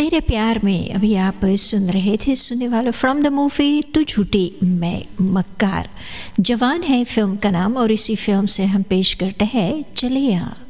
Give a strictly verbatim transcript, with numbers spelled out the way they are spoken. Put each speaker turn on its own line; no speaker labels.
तेरे प्यार में अभी आप सुन रहे थे, सुनने वालों, फ्रॉम द मूवी तू झूठी मैं मक्कार। जवान है फिल्म का नाम और इसी फिल्म से हम पेश करते हैं चले आ।